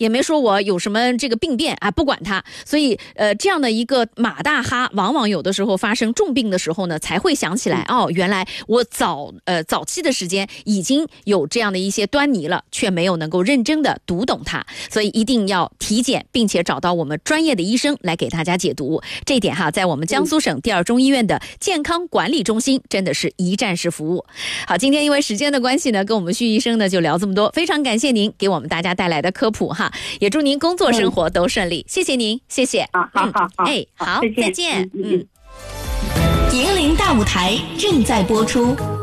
也没说我有什么这个病变啊，不管它。所以这样的一个马大哈，往往有的时候发生重病的时候呢，才会想起来原来我早期的时间已经有这样的一些端倪了，却没有能够认真的读懂它。所以一定要体检，并且找到我们专业的医生来给大家解读。这一点在我们江苏省第二中医院的健康管理中心真的是一站式服务。好，今天因为时间的关系呢，跟我们徐医生呢就聊这么多，非常感谢您给我们大家带来的科普也祝您工作生活都顺利，谢谢您，谢谢。 好， 好，再见。 银铃大舞台正在播出。